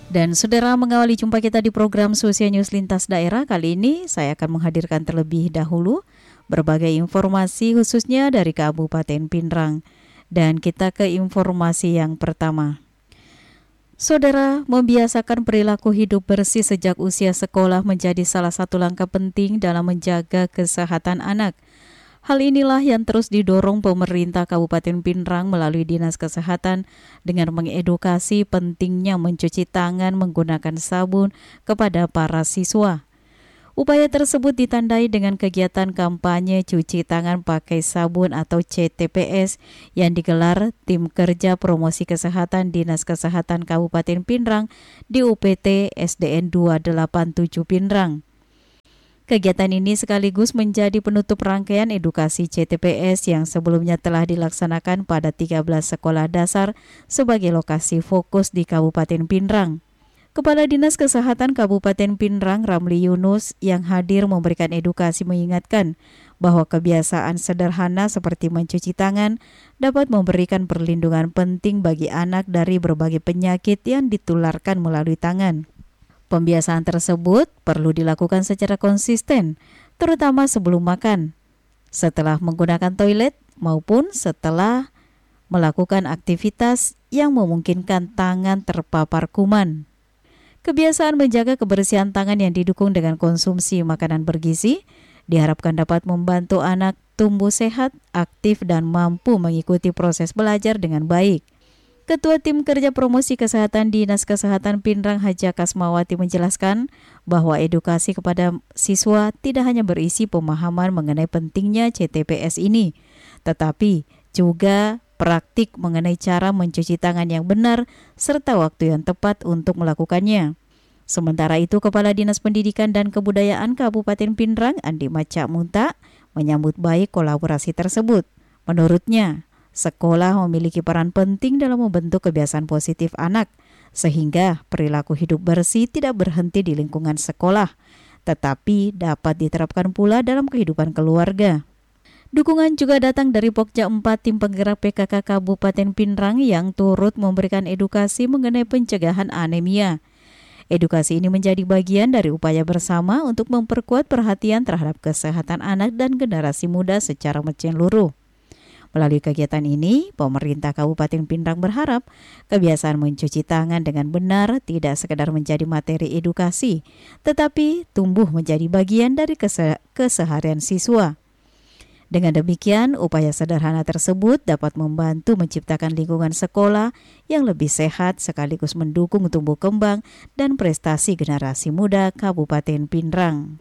Dan saudara, mengawali jumpa kita di program Sosial News Lintas Daerah, kali ini saya akan menghadirkan terlebih dahulu berbagai informasi khususnya dari Kabupaten Pinrang. Dan kita ke informasi yang pertama. Saudara, membiasakan perilaku hidup bersih sejak usia sekolah menjadi salah satu langkah penting dalam menjaga kesehatan anak. Hal inilah yang terus didorong pemerintah Kabupaten Pinrang melalui Dinas Kesehatan dengan mengedukasi pentingnya mencuci tangan menggunakan sabun kepada para siswa. Upaya tersebut ditandai dengan kegiatan kampanye cuci tangan pakai sabun atau CTPS yang digelar Tim Kerja Promosi Kesehatan Dinas Kesehatan Kabupaten Pinrang di UPT SDN 287 Pinrang. Kegiatan ini sekaligus menjadi penutup rangkaian edukasi CTPS yang sebelumnya telah dilaksanakan pada 13 sekolah dasar sebagai lokasi fokus di Kabupaten Pinrang. Kepala Dinas Kesehatan Kabupaten Pinrang, Ramli Yunus, yang hadir memberikan edukasi mengingatkan bahwa kebiasaan sederhana seperti mencuci tangan dapat memberikan perlindungan penting bagi anak dari berbagai penyakit yang ditularkan melalui tangan. Pembiasaan tersebut perlu dilakukan secara konsisten, terutama sebelum makan, setelah menggunakan toilet, maupun setelah melakukan aktivitas yang memungkinkan tangan terpapar kuman. Kebiasaan menjaga kebersihan tangan yang didukung dengan konsumsi makanan bergizi diharapkan dapat membantu anak tumbuh sehat, aktif, dan mampu mengikuti proses belajar dengan baik. Ketua Tim Kerja Promosi Kesehatan Dinas Kesehatan Pinrang, Haja Kasmawati, menjelaskan bahwa edukasi kepada siswa tidak hanya berisi pemahaman mengenai pentingnya CTPS ini, tetapi juga praktik mengenai cara mencuci tangan yang benar serta waktu yang tepat untuk melakukannya. Sementara itu, Kepala Dinas Pendidikan dan Kebudayaan Kabupaten Pinrang, Andi Maca Munta, menyambut baik kolaborasi tersebut. Menurutnya, sekolah memiliki peran penting dalam membentuk kebiasaan positif anak, sehingga perilaku hidup bersih tidak berhenti di lingkungan sekolah, tetapi dapat diterapkan pula dalam kehidupan keluarga. Dukungan juga datang dari Pokja 4 Tim Penggerak PKK Kabupaten Pinrang yang turut memberikan edukasi mengenai pencegahan anemia. Edukasi ini menjadi bagian dari upaya bersama untuk memperkuat perhatian terhadap kesehatan anak dan generasi muda secara menyeluruh. Melalui kegiatan ini, pemerintah Kabupaten Pinrang berharap kebiasaan mencuci tangan dengan benar tidak sekedar menjadi materi edukasi, tetapi tumbuh menjadi bagian dari keseharian siswa. Dengan demikian, upaya sederhana tersebut dapat membantu menciptakan lingkungan sekolah yang lebih sehat sekaligus mendukung tumbuh kembang dan prestasi generasi muda Kabupaten Pinrang.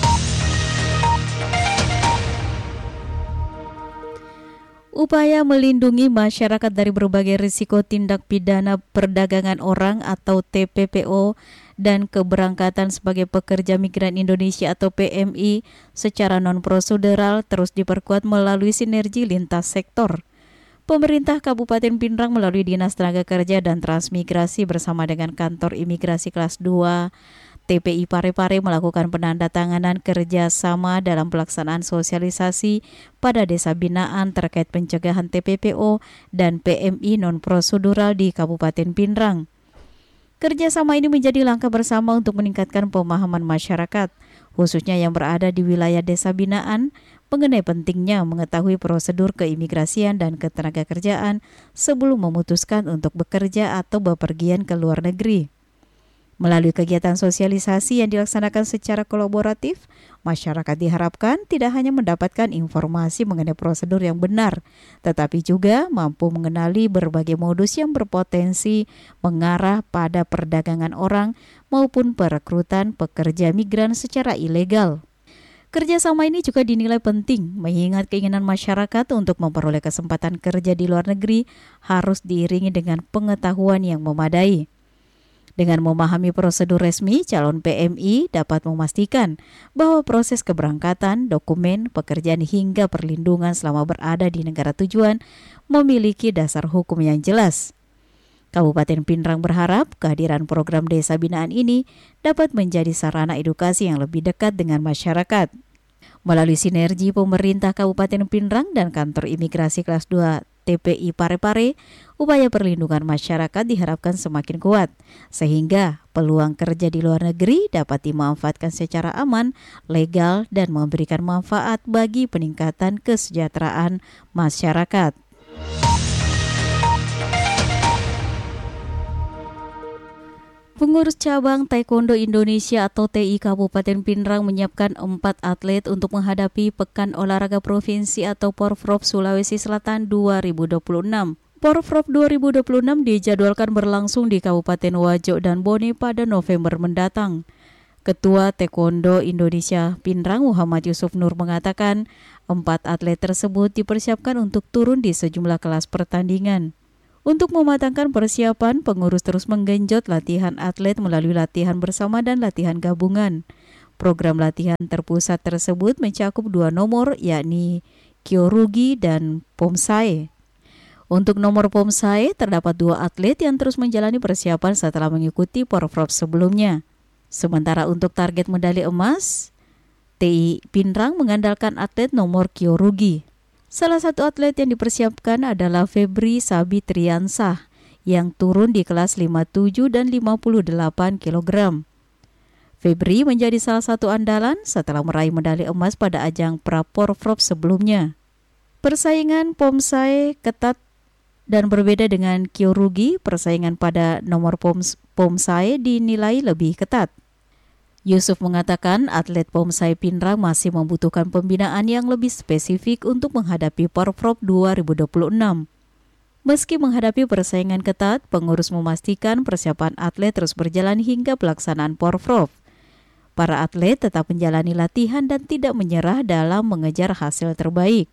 Upaya melindungi masyarakat dari berbagai risiko tindak pidana perdagangan orang atau TPPO dan keberangkatan sebagai pekerja migran Indonesia atau PMI secara non-prosedural terus diperkuat melalui sinergi lintas sektor. Pemerintah Kabupaten Pinrang melalui Dinas Tenaga Kerja dan Transmigrasi bersama dengan Kantor Imigrasi Kelas 2 TPI Parepare melakukan penandatanganan kerjasama dalam pelaksanaan sosialisasi pada desa binaan terkait pencegahan TPPO dan PMI non-prosedural di Kabupaten Pinrang. Kerjasama ini menjadi langkah bersama untuk meningkatkan pemahaman masyarakat, khususnya yang berada di wilayah desa binaan, mengenai pentingnya mengetahui prosedur keimigrasian dan ketenagakerjaan sebelum memutuskan untuk bekerja atau bepergian ke luar negeri. Melalui kegiatan sosialisasi yang dilaksanakan secara kolaboratif, masyarakat diharapkan tidak hanya mendapatkan informasi mengenai prosedur yang benar, tetapi juga mampu mengenali berbagai modus yang berpotensi mengarah pada perdagangan orang maupun perekrutan pekerja migran secara ilegal. Kerjasama ini juga dinilai penting, mengingat keinginan masyarakat untuk memperoleh kesempatan kerja di luar negeri harus diiringi dengan pengetahuan yang memadai. Dengan memahami prosedur resmi, calon PMI dapat memastikan bahwa proses keberangkatan, dokumen, pekerjaan hingga perlindungan selama berada di negara tujuan memiliki dasar hukum yang jelas. Kabupaten Pinrang berharap kehadiran program desa binaan ini dapat menjadi sarana edukasi yang lebih dekat dengan masyarakat. Melalui sinergi pemerintah Kabupaten Pinrang dan Kantor Imigrasi Kelas 2 TPI Parepare, upaya perlindungan masyarakat diharapkan semakin kuat, sehingga peluang kerja di luar negeri dapat dimanfaatkan secara aman, legal, dan memberikan manfaat bagi peningkatan kesejahteraan masyarakat. Pengurus cabang Taekwondo Indonesia atau TI Kabupaten Pindrang menyiapkan 4 atlet untuk menghadapi Pekan Olahraga Provinsi atau Porprov Sulawesi Selatan 2026. Porprov 2026 dijadwalkan berlangsung di Kabupaten Wajo dan Bone pada November mendatang. Ketua Taekwondo Indonesia Pindrang Muhammad Yusuf Nur mengatakan 4 atlet tersebut dipersiapkan untuk turun di sejumlah kelas pertandingan. Untuk mematangkan persiapan, pengurus terus menggenjot latihan atlet melalui latihan bersama dan latihan gabungan. Program latihan terpusat tersebut mencakup 2 nomor, yakni Kyorugi dan Pomsae. Untuk nomor Pomsae, terdapat 2 atlet yang terus menjalani persiapan setelah mengikuti Porprov sebelumnya. Sementara untuk target medali emas, TI Pindrang mengandalkan atlet nomor Kyorugi. Salah satu atlet yang dipersiapkan adalah Febri Sabitriansah yang turun di kelas 57 dan 58 kg. Febri menjadi salah satu andalan setelah meraih medali emas pada ajang Pra-Porprov sebelumnya. Persaingan Pomsae ketat dan berbeda dengan Kyorugi, persaingan pada nomor Pomsae dinilai lebih ketat. Yusuf mengatakan atlet Pomsae Pindrang masih membutuhkan pembinaan yang lebih spesifik untuk menghadapi Porprov 2026. Meski menghadapi persaingan ketat, pengurus memastikan persiapan atlet terus berjalan hingga pelaksanaan Porprov. Para atlet tetap menjalani latihan dan tidak menyerah dalam mengejar hasil terbaik.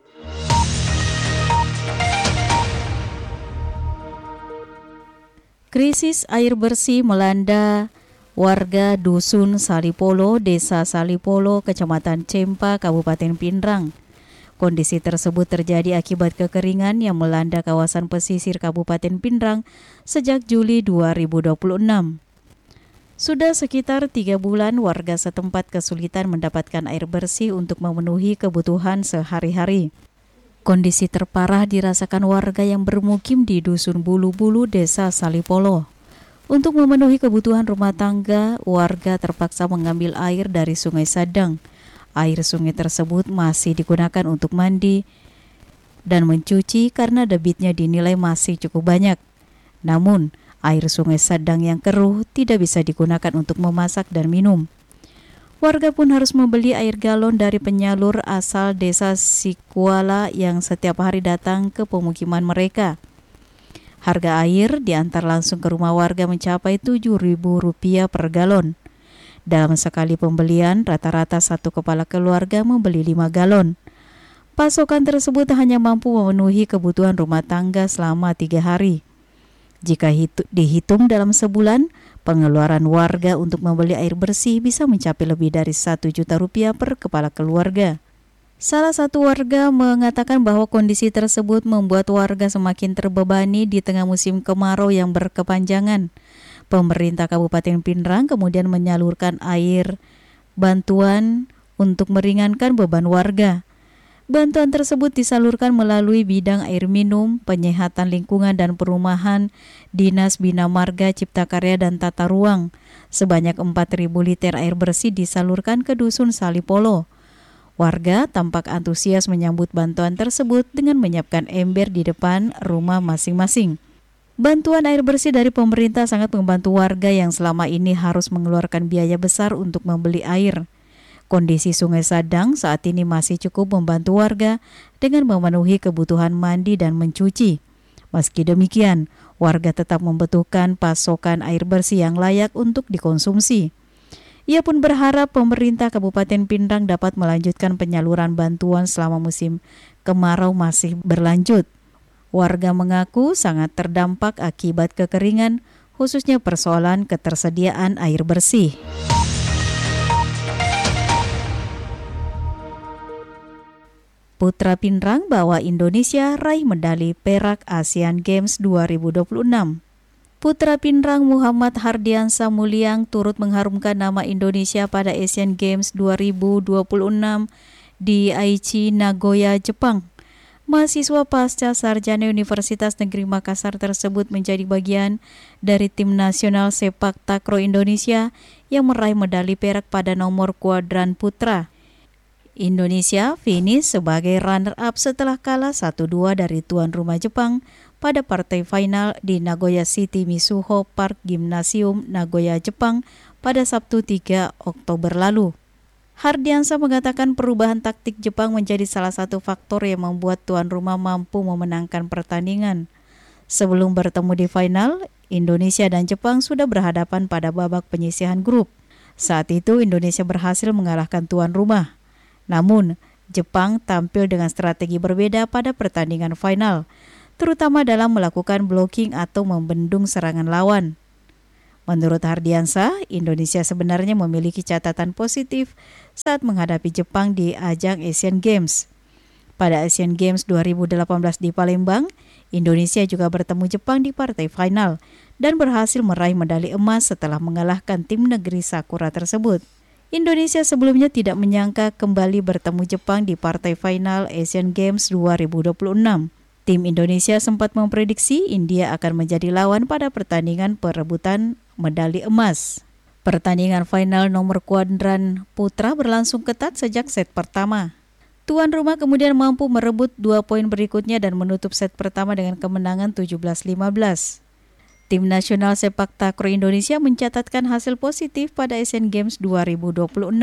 Krisis air bersih melanda warga Dusun Salipolo, Desa Salipolo, Kecamatan Cempa, Kabupaten Pindrang. Kondisi tersebut terjadi akibat kekeringan yang melanda kawasan pesisir Kabupaten Pindrang sejak Juli 2026. Sudah sekitar 3 bulan warga setempat kesulitan mendapatkan air bersih untuk memenuhi kebutuhan sehari-hari. Kondisi terparah dirasakan warga yang bermukim di Dusun Bulu-Bulu, Desa Salipolo. Untuk memenuhi kebutuhan rumah tangga, warga terpaksa mengambil air dari Sungai Sadang. Air sungai tersebut masih digunakan untuk mandi dan mencuci karena debitnya dinilai masih cukup banyak. Namun, air Sungai Sadang yang keruh tidak bisa digunakan untuk memasak dan minum. Warga pun harus membeli air galon dari penyalur asal Desa Sikuala yang setiap hari datang ke pemukiman mereka. Harga air diantar langsung ke rumah warga mencapai Rp7.000 per galon. Dalam sekali pembelian, rata-rata satu kepala keluarga membeli 5 galon. Pasokan tersebut hanya mampu memenuhi kebutuhan rumah tangga selama 3 hari. Jika dihitung dalam sebulan, pengeluaran warga untuk membeli air bersih bisa mencapai lebih dari Rp1 juta per kepala keluarga. Salah satu warga mengatakan bahwa kondisi tersebut membuat warga semakin terbebani di tengah musim kemarau yang berkepanjangan. Pemerintah Kabupaten Pindrang kemudian menyalurkan air bantuan untuk meringankan beban warga. Bantuan tersebut disalurkan melalui bidang air minum, penyehatan lingkungan dan perumahan, Dinas Bina Marga, Cipta Karya dan Tata Ruang. Sebanyak 4.000 liter air bersih disalurkan ke Dusun Salipolo. Warga tampak antusias menyambut bantuan tersebut dengan menyiapkan ember di depan rumah masing-masing. Bantuan air bersih dari pemerintah sangat membantu warga yang selama ini harus mengeluarkan biaya besar untuk membeli air. Kondisi Sungai Sadang saat ini masih cukup membantu warga dengan memenuhi kebutuhan mandi dan mencuci. Meski demikian, warga tetap membutuhkan pasokan air bersih yang layak untuk dikonsumsi. Ia pun berharap pemerintah Kabupaten Pindrang dapat melanjutkan penyaluran bantuan selama musim kemarau masih berlanjut. Warga mengaku sangat terdampak akibat kekeringan, khususnya persoalan ketersediaan air bersih. Putra Pindrang bawa Indonesia raih medali perak Asian Games 2026. Putra Pindrang Muhammad Hardiansa Mulyang turut mengharumkan nama Indonesia pada Asian Games 2026 di Aichi, Nagoya, Jepang. Mahasiswa pasca sarjana Universitas Negeri Makassar tersebut menjadi bagian dari tim nasional sepak takraw Indonesia yang meraih medali perak pada nomor kuadran putra. Indonesia finish sebagai runner-up setelah kalah 1-2 dari tuan rumah Jepang pada partai final di Nagoya City Mizuho Park Gymnasium, Nagoya, Jepang pada Sabtu 3 Oktober lalu. Hardiansyah mengatakan perubahan taktik Jepang menjadi salah satu faktor yang membuat tuan rumah mampu memenangkan pertandingan. Sebelum bertemu di final, Indonesia dan Jepang sudah berhadapan pada babak penyisihan grup. Saat itu Indonesia berhasil mengalahkan tuan rumah. Namun, Jepang tampil dengan strategi berbeda pada pertandingan final, terutama dalam melakukan blocking atau membendung serangan lawan. Menurut Hardiansyah, Indonesia sebenarnya memiliki catatan positif saat menghadapi Jepang di ajang Asian Games. Pada Asian Games 2018 di Palembang, Indonesia juga bertemu Jepang di partai final dan berhasil meraih medali emas setelah mengalahkan tim negeri Sakura tersebut. Indonesia sebelumnya tidak menyangka kembali bertemu Jepang di partai final Asian Games 2026. Tim Indonesia sempat memprediksi India akan menjadi lawan pada pertandingan perebutan medali emas. Pertandingan final nomor kuadran putra berlangsung ketat sejak set pertama. Tuan rumah kemudian mampu merebut 2 poin berikutnya dan menutup set pertama dengan kemenangan 17-15. Tim nasional sepak takraw Indonesia mencatatkan hasil positif pada Asian Games 2026.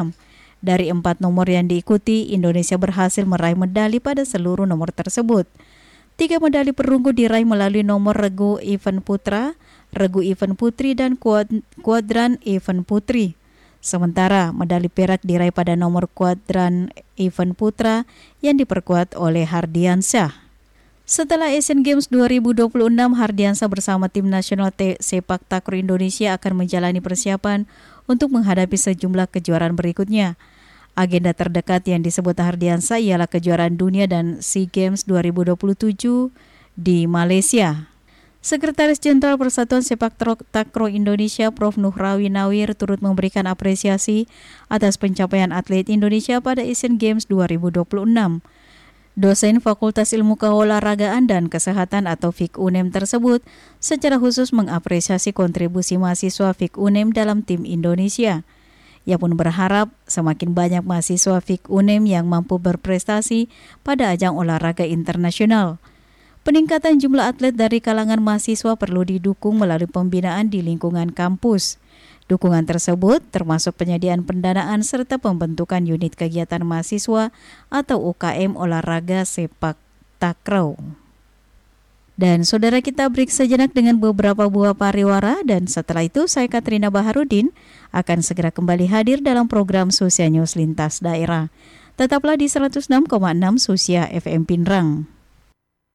Dari 4 nomor yang diikuti, Indonesia berhasil meraih medali pada seluruh nomor tersebut. 3 medali perunggu diraih melalui nomor regu event putra, regu event putri, dan kuadran event putri. Sementara medali perak diraih pada nomor kuadran event putra yang diperkuat oleh Hardiansyah. Setelah Asian Games 2026, Hardiansyah bersama tim nasional sepak takraw Indonesia akan menjalani persiapan untuk menghadapi sejumlah kejuaraan berikutnya. Agenda terdekat yang disebut Hardiansyah ialah kejuaraan dunia dan SEA Games 2027 di Malaysia. Sekretaris Jenderal Persatuan Sepak Takraw Indonesia Prof. Nuhrawi Nawir turut memberikan apresiasi atas pencapaian atlet Indonesia pada Asian Games 2026. Dosen Fakultas Ilmu Keolahragaan dan Kesehatan atau FIK UNEM tersebut secara khusus mengapresiasi kontribusi mahasiswa FIK UNEM dalam tim Indonesia. Ia pun berharap semakin banyak mahasiswa FIK UNEM yang mampu berprestasi pada ajang olahraga internasional. Peningkatan jumlah atlet dari kalangan mahasiswa perlu didukung melalui pembinaan di lingkungan kampus. Dukungan tersebut termasuk penyediaan pendanaan serta pembentukan unit kegiatan mahasiswa atau UKM olahraga sepak takraw. Dan saudara, kita break sejenak dengan beberapa buah pariwara dan setelah itu saya Katrina Baharudin akan segera kembali hadir dalam program Susia News Lintas Daerah. Tetaplah di 106,6 Susia FM Pinrang.